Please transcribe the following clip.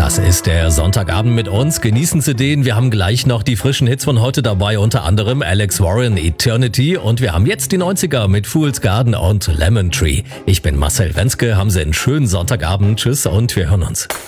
Das ist der Sonntagabend mit uns. Genießen Sie den. Wir haben gleich noch die frischen Hits von heute dabei, unter anderem Alex Warren, Eternity. Und wir haben jetzt die 90er mit Fool's Garden und Lemon Tree. Ich bin Marcel Wenzke. Haben Sie einen schönen Sonntagabend. Tschüss und wir hören uns.